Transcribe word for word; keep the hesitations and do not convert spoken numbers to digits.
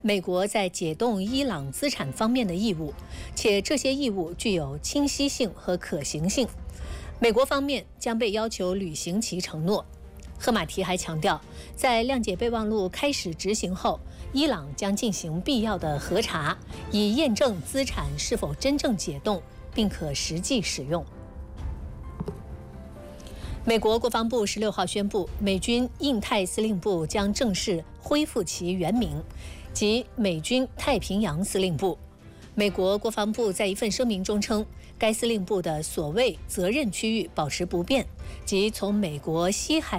美国在解冻伊朗资产方面的义务，且这些义务具有清晰性和可行性。美国方面将被要求履行其承诺。赫马提还强调，在谅解备忘录开始执行后，伊朗将进行必要的核查，以验证资产是否真正解冻并可实际使用。美国国防部十六号宣布，美军印太司令部将正式恢复其原名，即美军太平洋司令部。美国国防部在一份声明中称，该司令部的所谓责任区域保持不变，即从美国西海